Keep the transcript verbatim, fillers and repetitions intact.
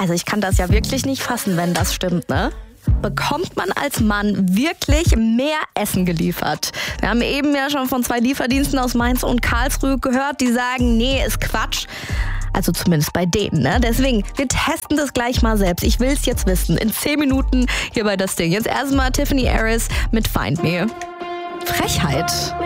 Also ich kann das ja wirklich nicht fassen, wenn das stimmt, ne? Bekommt man als Mann wirklich mehr Essen geliefert? Wir haben eben ja schon von zwei Lieferdiensten aus Mainz und Karlsruhe gehört, die sagen, nee, ist Quatsch. Also zumindest bei denen, ne? Deswegen, wir testen das gleich mal selbst. Ich will es jetzt wissen. In zehn Minuten hier bei Das Ding. Jetzt erstmal Tiffany Harris mit Find Me. Frechheit.